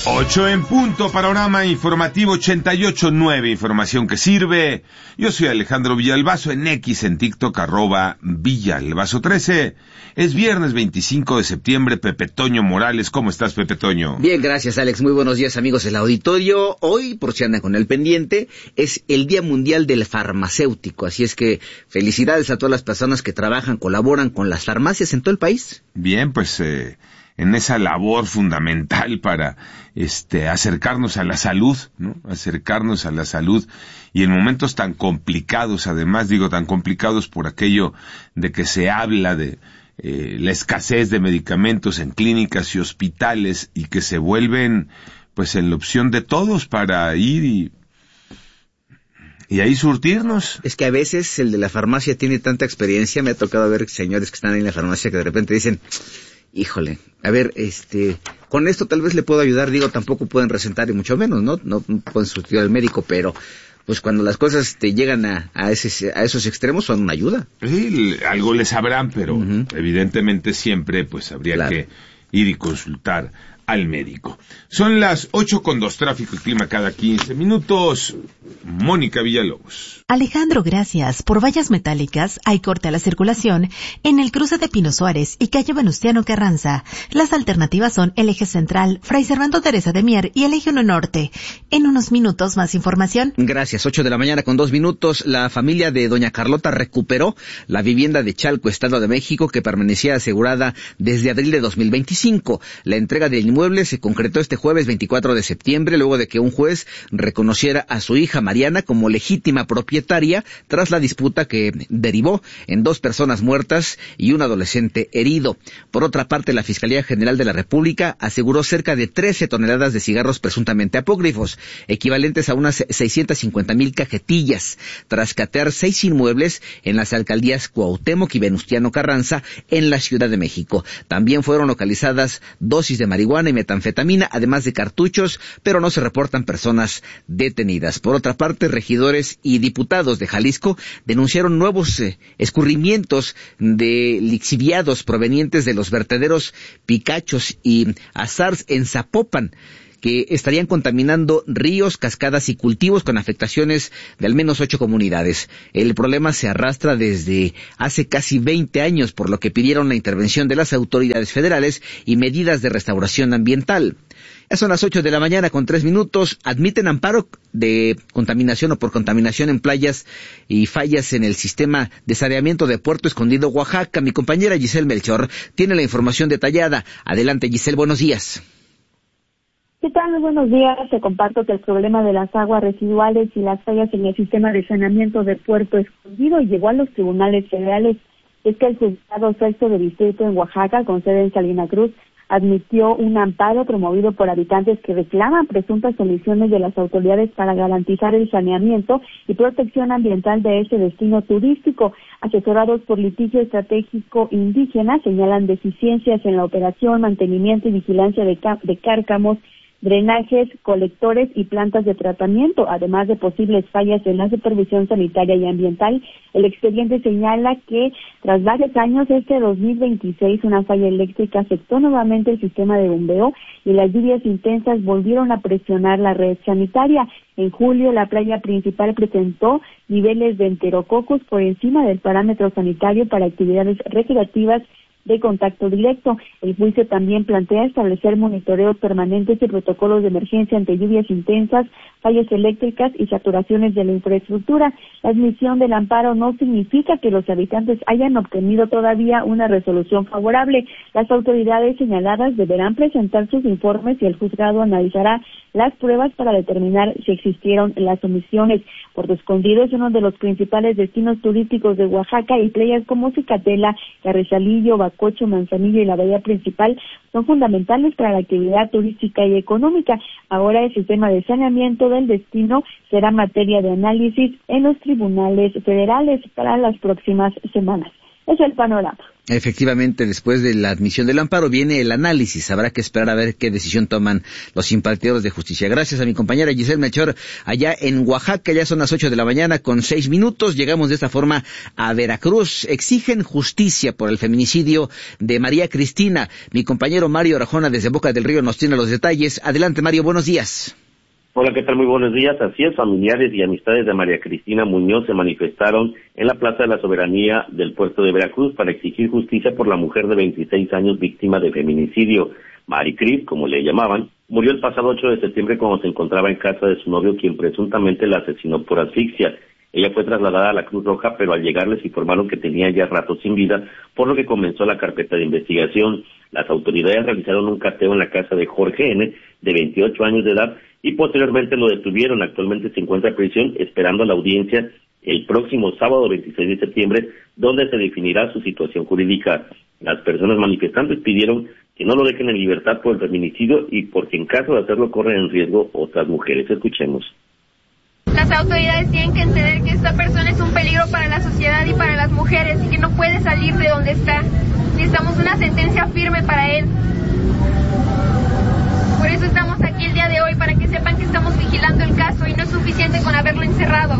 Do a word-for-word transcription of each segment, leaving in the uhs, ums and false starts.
Ocho en punto, panorama informativo ochenta y ocho punto nueve, información que sirve. Yo soy Alejandro Villalbazo, en X, en TikTok, arroba Villalbazo trece. Es viernes veinticinco de septiembre. Pepe Toño Morales, ¿cómo estás, Pepe Toño? Bien, gracias, Alex. Muy buenos días, amigos del auditorio. Hoy, por si andan con el pendiente, es el Día Mundial del Farmacéutico. Así es que felicidades a todas las personas que trabajan, colaboran con las farmacias en todo el país. Bien, pues... Eh... en esa labor fundamental para este acercarnos a la salud, ¿no? Acercarnos a la salud y en momentos tan complicados, además digo tan complicados por aquello de que se habla de eh, la escasez de medicamentos en clínicas y hospitales y que se vuelven pues en la opción de todos para ir y Y ahí surtirnos. Es que a veces el de la farmacia tiene tanta experiencia, me ha tocado ver señores que están ahí en la farmacia que de repente dicen, híjole, a ver, este, con esto tal vez le puedo ayudar, digo, tampoco pueden recetar y mucho menos, ¿no? No pueden surtir al médico, pero pues cuando las cosas te llegan a, a, ese, a esos extremos son una ayuda. Sí, algo les sabrán, pero uh-huh. evidentemente siempre pues habría claro. que ir y consultar al médico. Son las ocho con dos, tráfico y clima cada quince minutos. Mónica Villalobos. Alejandro, gracias. Por vallas metálicas hay corte a la circulación en el cruce de Pino Suárez y calle Venustiano Carranza. Las alternativas son el eje central, Fray Servando Teresa de Mier y el eje uno norte. En unos minutos más información. Gracias. Ocho de la mañana con dos minutos. La familia de doña Carlota recuperó la vivienda de Chalco, Estado de México, que permanecía asegurada desde abril de dos mil veinticinco. La entrega del inmueble se concretó este jueves veinticuatro de septiembre, luego de que un juez reconociera a su hija Mariana como legítima propietaria tras la disputa que derivó en dos personas muertas y un adolescente herido. Por otra parte, la Fiscalía General de la República aseguró cerca de trece toneladas de cigarros presuntamente apócrifos, equivalentes a unas seiscientas cincuenta mil cajetillas, tras catear seis inmuebles en las alcaldías Cuauhtémoc y Venustiano Carranza en la Ciudad de México. También fueron localizadas dosis de marihuana y metanfetamina, además de cartuchos, pero no se reportan personas detenidas. Por otra parte, regidores y diputados de Jalisco denunciaron nuevos eh, escurrimientos de lixiviados provenientes de los vertederos Picachos y Azars en Zapopan, que estarían contaminando ríos, cascadas y cultivos con afectaciones de al menos ocho comunidades. El problema se arrastra desde hace casi veinte años, por lo que pidieron la intervención de las autoridades federales y medidas de restauración ambiental. Ya son las ocho de la mañana con tres minutos. Admiten amparo de contaminación o por contaminación en playas y fallas en el sistema de saneamiento de Puerto Escondido, Oaxaca. Mi compañera Giselle Melchor tiene la información detallada. Adelante, Giselle, buenos días. ¿Qué tal? Muy buenos días. Te comparto que el problema de las aguas residuales y las fallas en el sistema de saneamiento de Puerto Escondido llegó a los tribunales federales. Es que el juzgado sexto de distrito en Oaxaca, con sede en Salina Cruz, admitió un amparo promovido por habitantes que reclaman presuntas omisiones de las autoridades para garantizar el saneamiento y protección ambiental de ese destino turístico. Asesorados por litigio estratégico indígena, señalan deficiencias en la operación, mantenimiento y vigilancia de, cá- de cárcamos, drenajes, colectores y plantas de tratamiento, además de posibles fallas en la supervisión sanitaria y ambiental. El expediente señala que tras varios años, este dos mil veintiséis, una falla eléctrica afectó nuevamente el sistema de bombeo y las lluvias intensas volvieron a presionar la red sanitaria. En julio, la playa principal presentó niveles de enterococos por encima del parámetro sanitario para actividades recreativas de contacto directo. El juicio también plantea establecer monitoreos permanentes y protocolos de emergencia ante lluvias intensas, fallas eléctricas y saturaciones de la infraestructura. La admisión del amparo no significa que los habitantes hayan obtenido todavía una resolución favorable. Las autoridades señaladas deberán presentar sus informes y el juzgado analizará las pruebas para determinar si existieron las omisiones. Puerto Escondido es uno de los principales destinos turísticos de Oaxaca y playas como Cicatela, Carrizalillo, Bacocho, Manzanillo y la bahía principal son fundamentales para la actividad turística y económica. Ahora el sistema de saneamiento del destino será materia de análisis en los tribunales federales para las próximas semanas. Es el panorama. Efectivamente, después de la admisión del amparo viene el análisis. Habrá que esperar a ver qué decisión toman los impartidores de justicia. Gracias a mi compañera Giselle Melchor, allá en Oaxaca. Ya son las ocho de la mañana con seis minutos. Llegamos de esta forma a Veracruz. Exigen justicia por el feminicidio de María Cristina. Mi compañero Mario Arjona desde Boca del Río nos tiene los detalles. Adelante, Mario, buenos días. Hola, ¿qué tal? Muy buenos días. Así es, familiares y amistades de María Cristina Muñoz se manifestaron en la Plaza de la Soberanía del puerto de Veracruz para exigir justicia por la mujer de veintiséis años víctima de feminicidio. Maricris, como le llamaban, murió el pasado ocho de septiembre cuando se encontraba en casa de su novio, quien presuntamente la asesinó por asfixia. Ella fue trasladada a la Cruz Roja, pero al llegar les informaron que tenía ya rato sin vida, por lo que comenzó la carpeta de investigación. Las autoridades realizaron un cateo en la casa de Jorge N., de veintiocho años de edad, y posteriormente lo detuvieron. Actualmente se encuentra en prisión esperando la audiencia el próximo sábado veintiséis de septiembre, donde se definirá su situación jurídica. Las personas manifestantes pidieron que no lo dejen en libertad por el feminicidio y porque en caso de hacerlo corren en riesgo otras mujeres. Escuchemos. Las autoridades tienen que entender que esta persona es un peligro para la sociedad y para las mujeres y que no puede salir de donde está. Necesitamos una sentencia firme para él. Por eso estamos aquí el día de hoy, para que sepan que estamos vigilando el caso y no es suficiente con haberlo encerrado.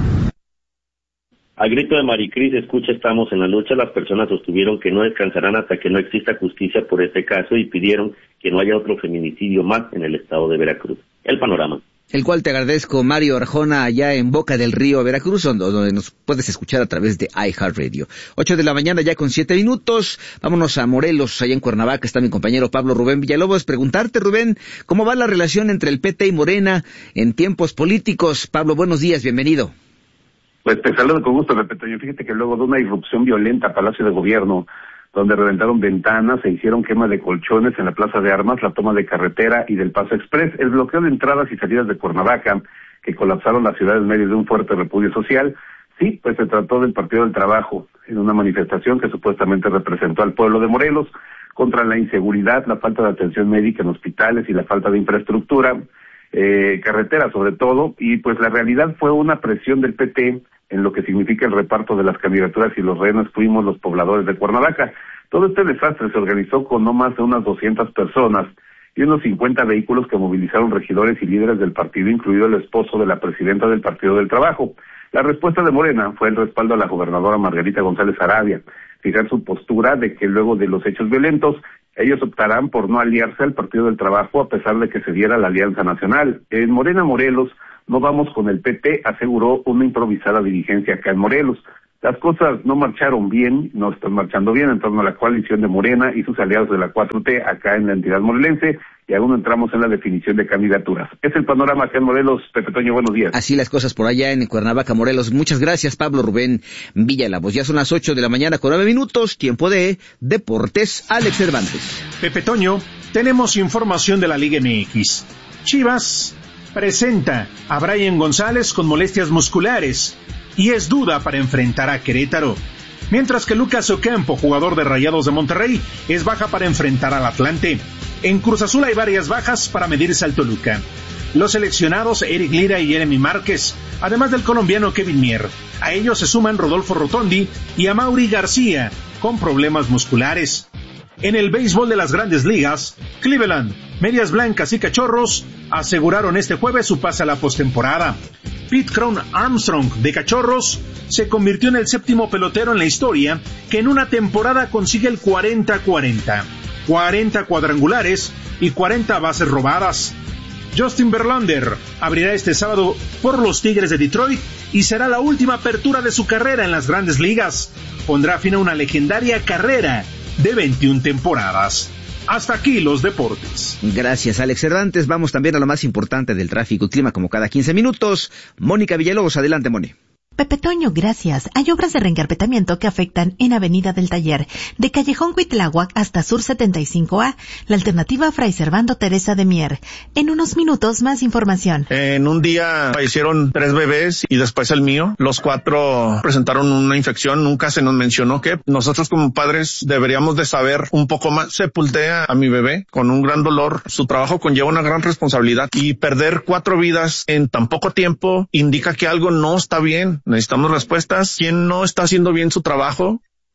Al grito de Maricris, escucha, estamos en la lucha, las personas sostuvieron que no descansarán hasta que no exista justicia por este caso y pidieron que no haya otro feminicidio más en el estado de Veracruz. El panorama. El cual te agradezco, Mario Arjona, allá en Boca del Río, Veracruz, donde nos puedes escuchar a través de iHeartRadio. Ocho de la mañana ya con siete minutos. Vámonos a Morelos, allá en Cuernavaca está mi compañero Pablo Rubén Villalobos. Preguntarte, Rubén, ¿cómo va la relación entre el P T y Morena en tiempos políticos? Pablo, buenos días, bienvenido. Pues te saludo con gusto, Repetoño. Fíjate que luego de una irrupción violenta a Palacio de Gobierno, donde reventaron ventanas, se hicieron quema de colchones en la Plaza de Armas, la toma de carretera y del Paso Express, el bloqueo de entradas y salidas de Cuernavaca, que colapsaron la ciudad en medio de un fuerte repudio social. Sí, pues se trató del Partido del Trabajo, en una manifestación que supuestamente representó al pueblo de Morelos contra la inseguridad, la falta de atención médica en hospitales y la falta de infraestructura, eh, carretera sobre todo, y pues la realidad fue una presión del P T en lo que significa el reparto de las candidaturas, y los rehenes fuimos los pobladores de Cuernavaca. Todo este desastre se organizó con no más de unas doscientas personas y unos cincuenta vehículos que movilizaron regidores y líderes del partido, incluido el esposo de la presidenta del Partido del Trabajo. La respuesta de Morena fue el respaldo a la gobernadora Margarita González Arabia, fijar su postura de que luego de los hechos violentos, ellos optarán por no aliarse al Partido del Trabajo a pesar de que se diera la Alianza Nacional. En Morena Morelos no vamos con el P T, aseguró una improvisada dirigencia acá en Morelos. Las cosas no marcharon bien, no están marchando bien en torno a la coalición de Morena y sus aliados de la cuatro T acá en la entidad morelense, y aún no entramos en la definición de candidaturas. Es el panorama acá en Morelos. Pepe Toño, buenos días. Así las cosas por allá en Cuernavaca, Morelos. Muchas gracias, Pablo Rubén Villalobos. Ya son las ocho de la mañana con nueve minutos, tiempo de Deportes. Alex Cervantes. Pepe Toño, tenemos información de la Liga M X. Chivas presenta a Brian González con molestias musculares y es duda para enfrentar a Querétaro, mientras que Lucas Ocampo, jugador de Rayados de Monterrey, es baja para enfrentar al Atlante. En Cruz Azul hay varias bajas para medirse al Toluca. Los seleccionados Eric Lira y Jeremy Márquez, además del colombiano Kevin Mier. A ellos se suman Rodolfo Rotondi y Amaury García, con problemas musculares. En el béisbol de las Grandes Ligas, Cleveland, Medias Blancas y Cachorros aseguraron este jueves su pase a la postemporada. Pete Crown Armstrong de Cachorros se convirtió en el séptimo pelotero en la historia que en una temporada consigue el cuarenta cuarenta, cuarenta cuadrangulares y cuarenta bases robadas. Justin Verlander abrirá este sábado por los Tigres de Detroit y será la última apertura de su carrera en las Grandes Ligas. Pondrá fin a una legendaria carrera de veintiuna temporadas. Hasta aquí los deportes. Gracias, Alex Cervantes. Vamos también a lo más importante del tráfico y clima como cada quince minutos. Mónica Villalobos, adelante, Moni. Pepe Toño, gracias. Hay obras de reencarpetamiento que afectan en Avenida del Taller, de Callejón Cuitláhuac hasta Sur setenta y cinco A, la alternativa Fray Servando Teresa de Mier. En unos minutos, más información. En un día fallecieron tres bebés y después el mío. Los cuatro presentaron una infección. Nunca se nos mencionó que nosotros como padres deberíamos de saber un poco más. Sepulté a mi bebé con un gran dolor. Su trabajo conlleva una gran responsabilidad y perder cuatro vidas en tan poco tiempo indica que algo no está bien. Necesitamos respuestas. ¿Quién no está haciendo bien su trabajo?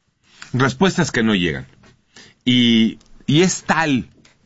respuestas que no llegan. Y, y es tal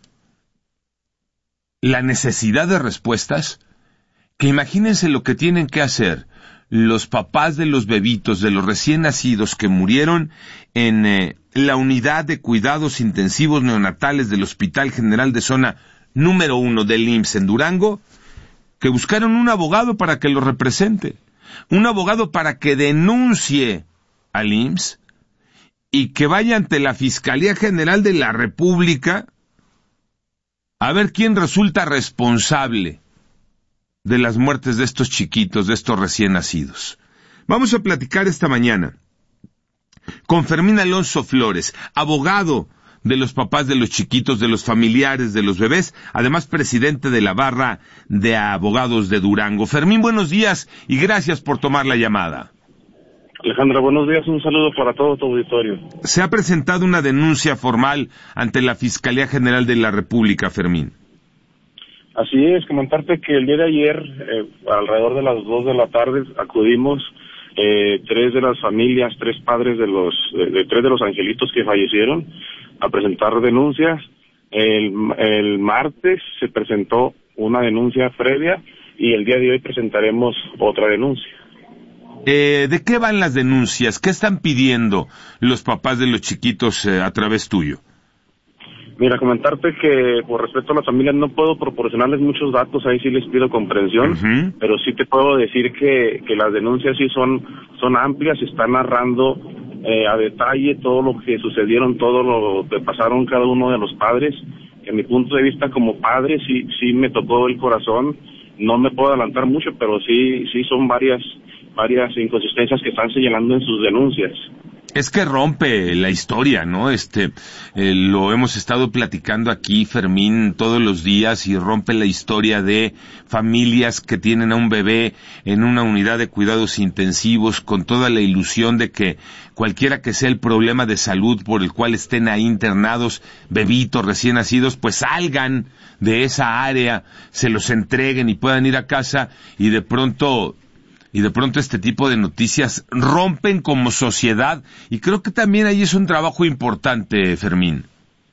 la necesidad de respuestas que imagínense lo que tienen que hacer los papás de los bebitos, de los recién nacidos que murieron en eh, la unidad de cuidados intensivos neonatales del Hospital General de Zona número uno del I M S S en Durango, que buscaron un abogado para que lo represente, un abogado para que denuncie al I M S S y que vaya ante la Fiscalía General de la República a ver quién resulta responsable de las muertes de estos chiquitos, de estos recién nacidos. Vamos a platicar esta mañana con Fermín Alonso Flores, abogado de los papás de los chiquitos, de los familiares de los bebés, además presidente de la Barra de Abogados de Durango. Fermín, buenos días y gracias por tomar la llamada. Alejandra, buenos días, un saludo para todo tu auditorio. Se ha presentado una denuncia formal ante la Fiscalía General de la República, Fermín. Así es, comentarte que el día de ayer, eh, alrededor de las dos de la tarde, acudimos eh, tres de las familias, tres padres de los, de, de tres de los angelitos que fallecieron, a presentar denuncias. El, el martes se presentó una denuncia previa y el día de hoy presentaremos otra denuncia. Eh, ¿De qué van las denuncias? ¿Qué están pidiendo los papás de los chiquitos eh, a través tuyo? Mira, comentarte que por respeto a las familias no puedo proporcionarles muchos datos, ahí sí les pido comprensión, uh-huh. Pero sí te puedo decir que, que las denuncias sí son, son amplias, están narrando eh, a detalle todo lo que sucedieron, todo lo que pasaron cada uno de los padres. En mi punto de vista como padre sí, sí me tocó el corazón, no me puedo adelantar mucho, pero sí, sí son varias, varias inconsistencias que están señalando en sus denuncias. Es que rompe la historia, ¿no? Este, eh, lo hemos estado platicando aquí, Fermín, todos los días, y rompe la historia de familias que tienen a un bebé en una unidad de cuidados intensivos con toda la ilusión de que cualquiera que sea el problema de salud por el cual estén ahí internados, bebitos recién nacidos, pues salgan de esa área, se los entreguen y puedan ir a casa, y de pronto... Y de pronto este tipo de noticias rompen como sociedad, y creo que también ahí es un trabajo importante, Fermín.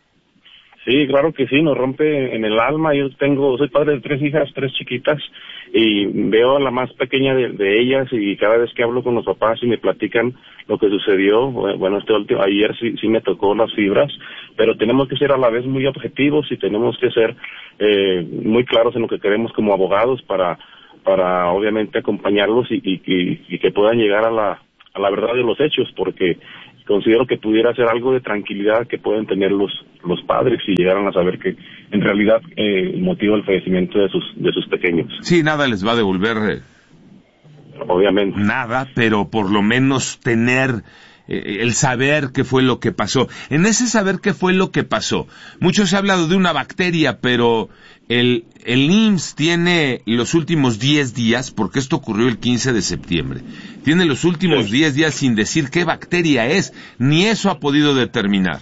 Sí, claro que sí, nos rompe en el alma. Yo tengo, soy padre de tres hijas, tres chiquitas, y veo a la más pequeña de, de ellas, y cada vez que hablo con los papás y me platican lo que sucedió, bueno, este último, ayer sí, sí me tocó las fibras, pero tenemos que ser a la vez muy objetivos y tenemos que ser eh, muy claros en lo que queremos como abogados para para obviamente acompañarlos y, y, y, y que puedan llegar a la, a la verdad de los hechos, porque considero que pudiera ser algo de tranquilidad que pueden tener los, los padres si llegaran a saber que en realidad eh, motiva el fallecimiento de sus, de sus pequeños. Sí, nada les va a devolver. Eh, obviamente. Nada, pero por lo menos tener... el saber qué fue lo que pasó. En ese saber qué fue lo que pasó, mucho se ha hablado de una bacteria, pero el, el I M S S tiene los últimos diez días, porque esto ocurrió el quince de septiembre, tiene los últimos diez días sin decir qué bacteria es, ni eso ha podido determinar.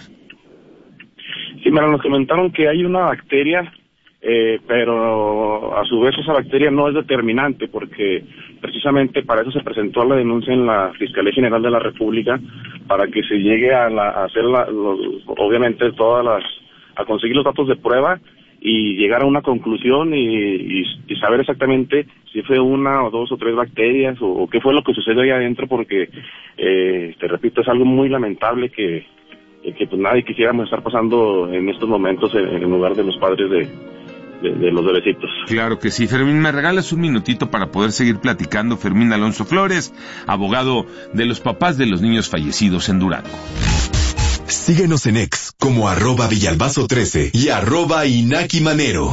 Sí, me nos comentaron que hay una bacteria, eh, pero a su vez esa bacteria no es determinante, porque precisamente para eso se presentó la denuncia en la Fiscalía General de la República, para que se llegue a, la, a hacer la, los, obviamente todas las, a conseguir los datos de prueba y llegar a una conclusión y, y, y saber exactamente si fue una o dos o tres bacterias o, o qué fue lo que sucedió ahí adentro, porque eh, te repito, es algo muy lamentable que, que pues nadie quisiéramos estar pasando en estos momentos en, en lugar de los padres de De, de los bebecitos. Claro que sí. Fermín, ¿me regalas un minutito para poder seguir platicando? Fermín Alonso Flores, abogado de los papás de los niños fallecidos en Durango. Síguenos en X como arroba Villalbazo trece y arroba Inaki Manero.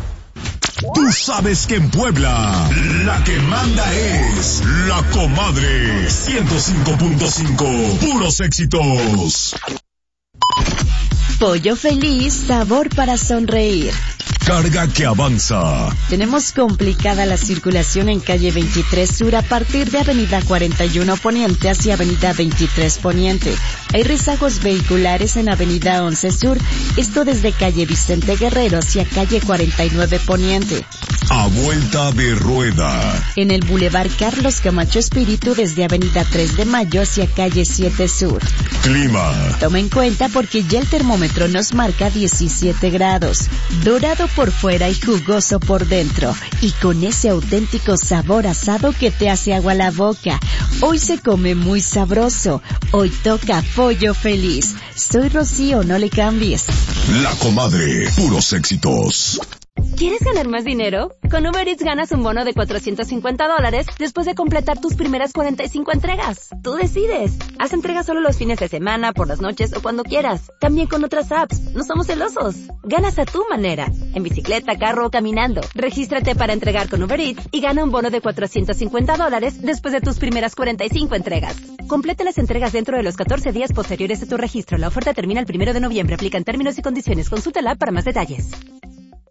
Tú sabes que en Puebla la que manda es La Comadre. ciento cinco punto cinco, puros éxitos. Pollo Feliz, sabor para sonreír. carga que avanza. Tenemos complicada la circulación en calle veintitrés Sur a partir de avenida cuarenta y uno Poniente hacia avenida veintitrés Poniente. Hay rezagos vehiculares en avenida once Sur, esto desde calle Vicente Guerrero hacia calle cuarenta y nueve Poniente. A vuelta de rueda. En el Boulevard Carlos Camacho Espíritu desde avenida tres de Mayo hacia calle siete Sur. Clima. Toma en cuenta porque ya el termómetro nos marca diecisiete grados. Dorado por fuera y jugoso por dentro. Y con ese auténtico sabor asado que te hace agua la boca. Hoy se come muy sabroso. Hoy toca Pollo Feliz. Soy Rocío, no le cambies. La Comadre, puros éxitos. ¿Quieres ganar más dinero? Con Uber Eats ganas un bono de cuatrocientos cincuenta dólares después de completar tus primeras cuarenta y cinco entregas. Tú decides. Haz entregas solo los fines de semana, por las noches o cuando quieras. También con otras apps. No somos celosos. Ganas a tu manera. En bicicleta, carro o caminando. Regístrate para entregar con Uber Eats y gana un bono de cuatrocientos cincuenta dólares después de tus primeras cuarenta y cinco entregas. Completa las entregas dentro de los catorce días posteriores a tu registro. La oferta termina el primero de noviembre. Aplican términos y condiciones. Consulta la app para más detalles.